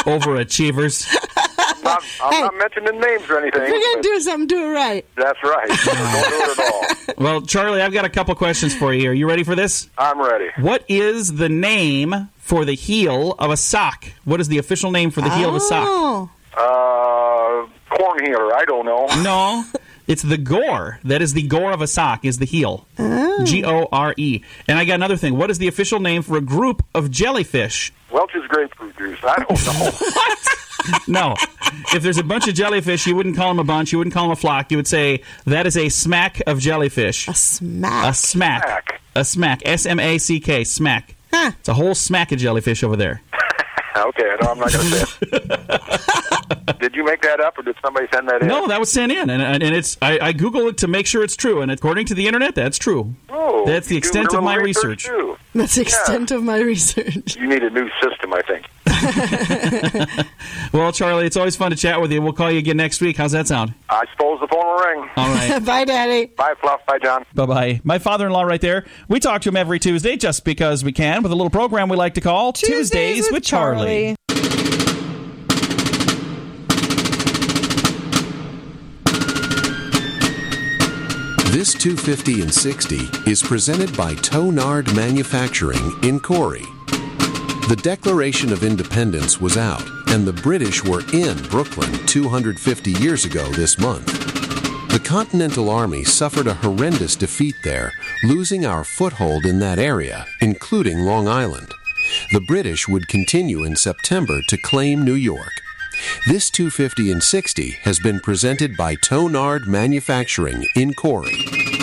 Overachievers. I'm not mentioning names or anything. If you're going to do something, do it right. That's right. Don't do it at all. Well, Charlie, I've got a couple questions for you here. You ready for this? I'm ready. What is the name for the heel of a sock? What is the official name for the heel of a sock? Corn healer. I don't know. No. It's the gore. That is the gore of a sock, is the heel. Gore. And I got another thing. What is the official name for a group of jellyfish? Welch's grapefruit juice. I don't know. What? No. If there's a bunch of jellyfish, you wouldn't call them a bunch. You wouldn't call them a flock. You would say, that is a smack of jellyfish. A smack. A smack. A smack. S-M-A-C-K. Smack. Huh. It's a whole smack of jellyfish over there. Okay, no, I'm not going to say it. Did you make that up, or did somebody send that in? No, that was sent in, and it's. I Googled it to make sure it's true, and according to the internet, that's true. Oh, that's the extent of my research. Too. That's the extent of my research. You need a new system, I think. Well, Charlie, it's always fun to chat with you. We'll call you again next week. How's that sound? I suppose the phone will ring. All right. Bye, Daddy. Bye, Fluff. Bye, John. Bye-bye. My father-in-law right there. We talk to him every Tuesday just because we can with a little program we like to call Tuesdays with Charlie. This 250 and 60 is presented by Tonard Manufacturing in Corey. The Declaration of Independence was out, and the British were in Brooklyn 250 years ago this month. The Continental Army suffered a horrendous defeat there, losing our foothold in that area, including Long Island. The British would continue in September to claim New York. This 250 and 60 has been presented by Tonard Manufacturing in Corey.